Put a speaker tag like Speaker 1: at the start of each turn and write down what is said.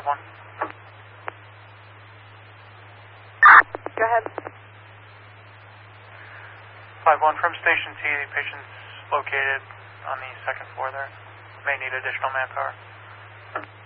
Speaker 1: 1.
Speaker 2: Go ahead.
Speaker 1: 5-1 from Station T, the patient's located on the second floor there. May need additional manpower.